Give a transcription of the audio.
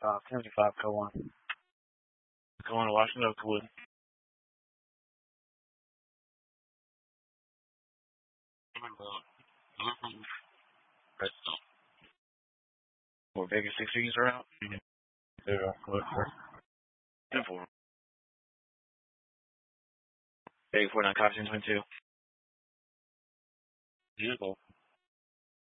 75, go on. Go on to Washington Oakwood. Or Vegas 6 figures are out. There you go. Look for 10-4. 849 Caution 22. Beautiful.